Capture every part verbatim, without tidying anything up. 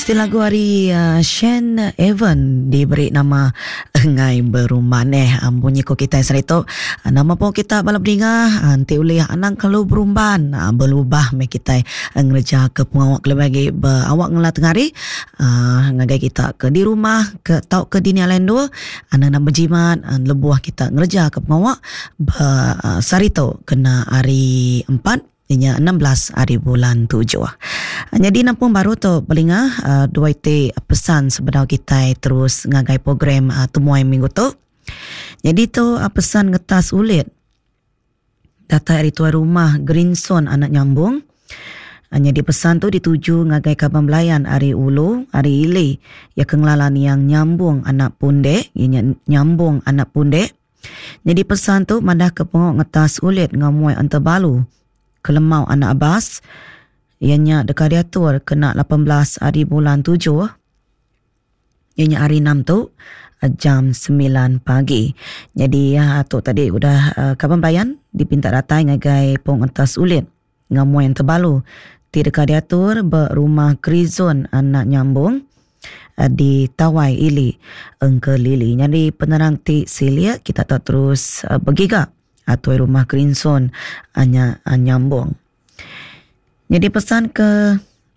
Istilah lagu hari uh, Shane Evan diberi nama Engai Beruman eh um, bunyi ko kita serito uh, nama po kita balap dengar anti ulih anang kalau berumban uh, berubah me kita uh, ngerja ke pengawak lebagi awak ngelat ngari uh, ngagai kita ke di rumah ke tau ke dinia lain dua anang nak berjimat uh, lebuah kita ngerja ke pengawak uh, sarito kena hari empat nya enam belas hari bulan tujuh. Jadi nampung baru tu belinga uh, dua ite pesan sebenarnya kita terus ngagai program uh, temuai minggu tu. Jadi tu uh, pesan ngetas ulit. Data hari tuan rumah Greenson anak nyambung. Uh, jadi pesan tu dituju ngagai Kaban Belayan hari ulu, hari ile. Ya kenglalan yang nyambung anak punde, ya nyambung anak punde. Jadi pesan tu mandah ke pengok ngetas ulit ngamuai antabalu. Kelemau anak Abbas ianya dekat diatur kena lapan belas hari bulan tujuh ianya hari enam tu jam sembilan pagi. Jadi ya tu tadi udah uh, Kaban Bayan dipinta datai ngagai pong atas ulit ngamuai yang terbalu ti dekat diatur berumah Krizon anak nyambung uh, di Tawai Ili Engke Lili. Jadi penerang ti silia kita tak terus uh, bergigak atau rumah Greenson hanya nyambung. Jadi pesan ke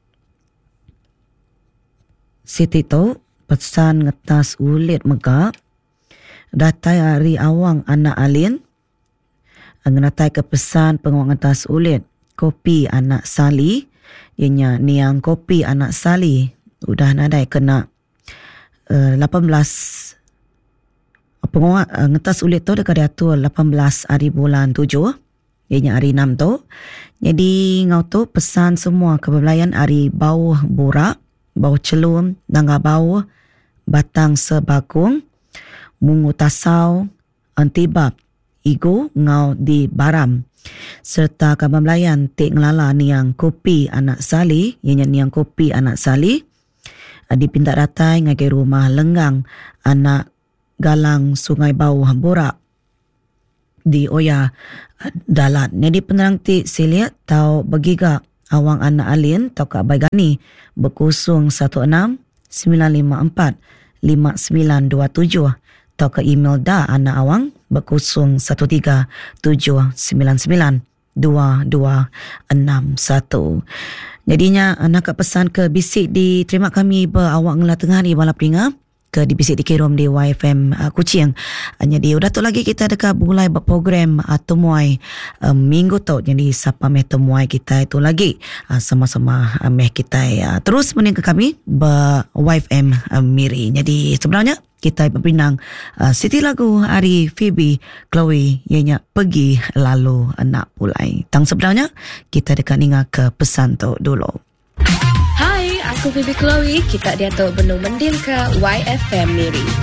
Siti tu pesan ngetas ulit megap datai hari awang anak Alin ngedatai ke pesan pengawang ngetas ulit kopi anak Sali ianya niang kopi anak Sali udah nadai kena uh, lapan belas pengawak uh, ngetas ulit tu dekat diatur lapan belas hari bulan tujuh ianya hari enam tu. Jadi ngau tu pesan semua kebelayan hari bau burak, bau celum, nangga bau, batang sebakung, mungu tasau, antibab, igu ngau di baram. Serta Kaban Belayan tik ngelala niang kopi anak Sali, ianya niang kopi anak Sali. Uh, dipinta datai ngagai rumah Lenggang anak Galang Sungai Bau Burak di Oya Dalat. Jadi penerang ti siliat tau begiga awang anak Alin tau Kak Baigani berkusung satu enam sembilan lima empat lima sembilan dua tujuh tau ke email da anak awang berkusung satu tiga tujuh sembilan sembilan dua dua enam satu. Jadinya nak pesan ke bisik di terima kami berawak ngelah tengah di balap ringa ke di bisik dikirim di Y F M uh, Kuching. Uh, jadi udah tu lagi kita dekat mulai berprogram uh, temuai uh, minggu tu. Jadi siapa meh temuai kita itu lagi uh, sama-sama uh, meh kita uh, terus mening ke kami ber Y F M uh, Miri. Jadi sebenarnya kita berpinang uh, Siti lagu hari Phoebe Chloe ianya pergi lalu nak pulai. Tang sebenarnya kita dekat ninga ke pesan tu dulu. Hai, aku Phoebe Chloe. Kita dia tu benung mending ke Y F M Miri.